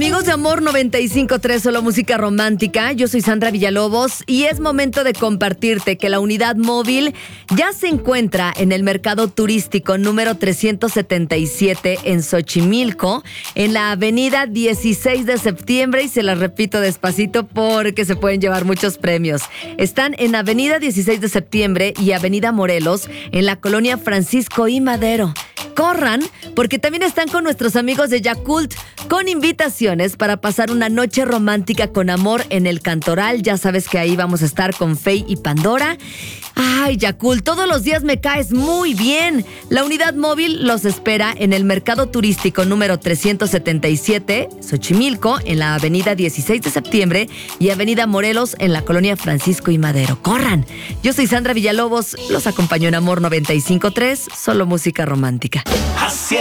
Amigos de Amor 95.3, solo música romántica. Yo soy Sandra Villalobos y es momento de compartirte que la unidad móvil ya se encuentra en el mercado turístico número 377 en Xochimilco, en la avenida 16 de septiembre, y se las repito despacito porque se pueden llevar muchos premios. Están en avenida 16 de septiembre y avenida Morelos, en la colonia Francisco y Madero. Corran, porque también están con nuestros amigos de Yakult, con invitaciones para pasar una noche romántica con amor en el Cantoral. Ya sabes que ahí vamos a estar con Fey y Pandora. Ay, Yakult, todos los días me caes muy bien. La unidad móvil los espera en el mercado turístico número 377, Xochimilco, en la avenida 16 de septiembre y avenida Morelos, en la colonia Francisco y Madero. ¡Corran! Yo soy Sandra Villalobos, los acompaño en Amor 95.3, solo música romántica. Así